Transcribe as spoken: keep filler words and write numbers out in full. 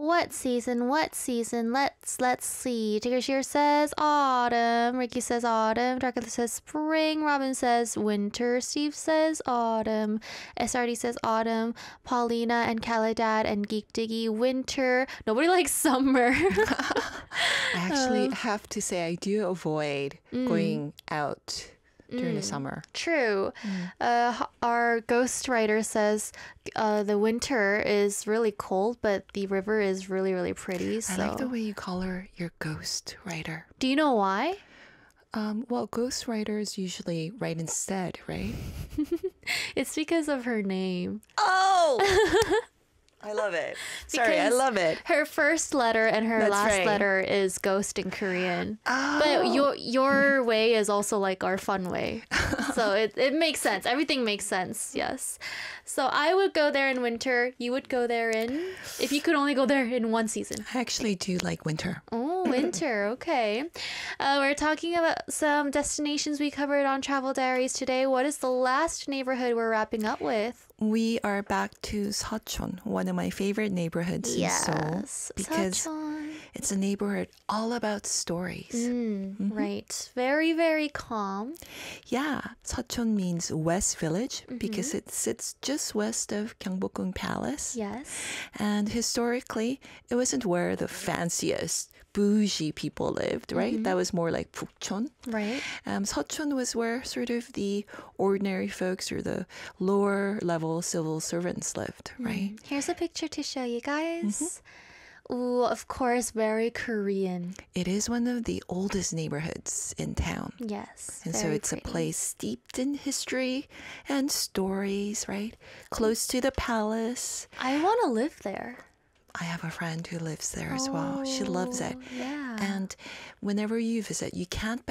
What season? What season? Let's let's see. Tigger says autumn. Ricky says autumn. Dracula says spring. Robin says winter. Steve says autumn. S R D says autumn. Paulina and Caladad and Geek Diggy winter. Nobody likes summer. I actually Um, have to say I do avoid Mm. going out during the Mm. summer. True. Uh, h- our ghostwriter says uh, the winter is really cold, but the river is really, really pretty. So, I like the way you call her your ghost writer. do you know why? Um, well, ghost writers usually write instead, right? It's because of her name. Oh! I love it. Sorry, I Because love it. Her first letter and her That's last right. letter is ghost in Korean. Oh. But your your way is also like our fun way. So it, it makes sense. Everything makes sense. Yes. So I would go there in winter. You would go there in if you could only go there in one season. I actually do like winter. Oh, winter. Okay. Uh, we're talking about some destinations we covered on Travel Diaries today. What is the last neighborhood we're wrapping up with? We are back to Seocheon, one of my favorite neighborhoods in Seoul, because Seocheon. it's a neighborhood all about stories. Mm, Right. Very, very calm. Yeah, Seocheon means West Village Mm-hmm. because it sits just west of Gyeongbokgung Palace. Yes. And historically, it wasn't where the fanciest, bougie people lived, right? Mm-hmm. That was more like Pukchon. Right. Um, Seocheon was where sort of the ordinary folks or the lower level civil servants lived, right? Mm. Here's a picture to show you guys. Mm-hmm. Ooh, of course, very Korean. It is one of the oldest neighborhoods in town. Yes. And so very it's pretty. a place steeped in history and stories, right? Close to the palace. I want to live there. I have a friend who lives there as well. She loves it. Oh, Yeah. And whenever you visit, you can't